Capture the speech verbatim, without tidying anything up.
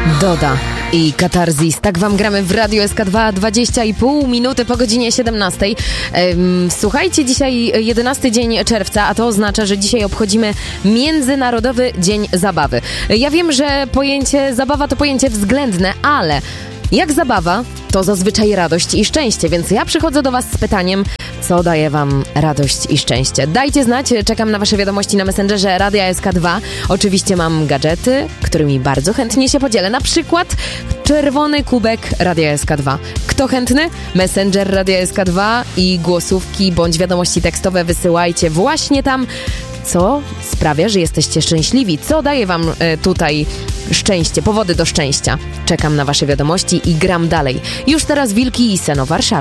Doda i Katarzis. Tak wam gramy w Radiu S K dwa, dwadzieścia i pół minuty po godzinie siedemnastej. Słuchajcie, dzisiaj jedenasty dzień czerwca, a to oznacza, że dzisiaj obchodzimy Międzynarodowy Dzień Zabawy. Ja wiem, że pojęcie zabawa to pojęcie względne, ale jak zabawa, to zazwyczaj radość i szczęście, więc ja przychodzę do was z pytaniem, co daje wam radość i szczęście. Dajcie znać, czekam na wasze wiadomości na Messengerze Radia S K dwa. Oczywiście mam gadżety, którymi bardzo chętnie się podzielę. Na przykład czerwony kubek Radia S K dwa. Kto chętny? Messenger Radia S K dwa i głosówki bądź wiadomości tekstowe wysyłajcie właśnie tam. Co sprawia, że jesteście szczęśliwi? Co daje wam y, tutaj szczęście, powody do szczęścia? Czekam na wasze wiadomości i gram dalej. Już teraz Wilki i Seno Warszawy.